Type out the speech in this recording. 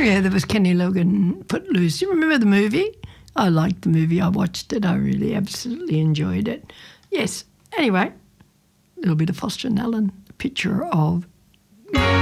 Yeah, there was Kenny Logan, Footloose. You remember the movie? I liked the movie. I watched it. I really absolutely enjoyed it. Yes. Anyway, a little bit of Foster and Allen, a picture of